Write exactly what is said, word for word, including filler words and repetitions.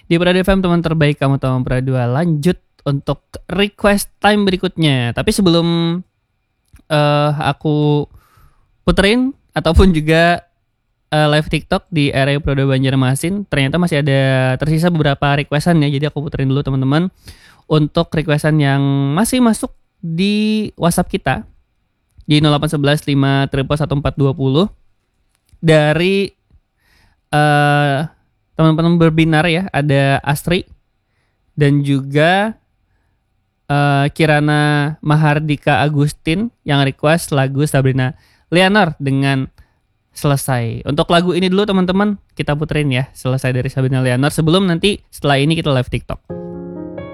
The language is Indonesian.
Di Prado F M teman terbaik kamu teman Prado dua, lanjut untuk request time berikutnya. Tapi sebelum uh, aku puterin ataupun juga uh, live TikTok di area Prado Banjarmasin, ternyata masih ada tersisa beberapa requestan ya. Jadi aku puterin dulu teman-teman untuk requestan yang masih masuk di WhatsApp kita di nol delapan satu satu lima triple satu empat dua nol dari uh, teman-teman berbinar ya. Ada Astri dan juga uh, Kirana Mahardika Agustin yang request lagu Sabrina Leonard dengan Selesai. Untuk lagu ini dulu teman-teman kita puterin ya, Selesai dari Sabrina Leonard, sebelum nanti setelah ini kita live TikTok.